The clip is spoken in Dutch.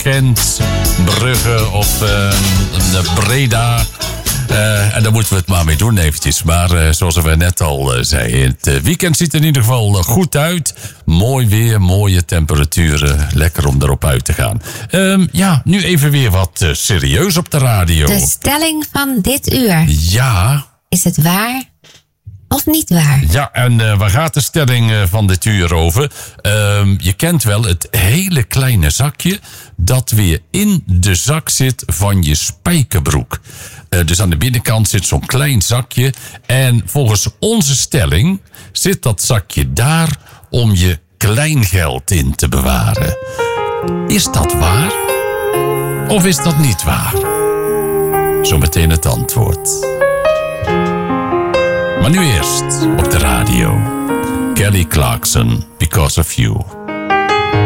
Gent, Brugge of Breda. En daar moeten we het maar mee doen eventjes. Maar zoals we net al zeiden, het weekend ziet er in ieder geval goed uit. Mooi weer, mooie temperaturen. Lekker om erop uit te gaan. Nu even weer wat serieus op de radio. De stelling van dit uur. Ja. Is het waar of niet waar? Ja, en waar gaat de stelling van dit uur over? Je kent wel het hele kleine zakje dat weer in de zak zit van je spijkerbroek. Dus aan de binnenkant zit zo'n klein zakje. En volgens onze stelling zit dat zakje daar om je kleingeld in te bewaren. Is dat waar? Of is dat niet waar? Zometeen het antwoord. Maar nu eerst op de radio. Kelly Clarkson, Because of You.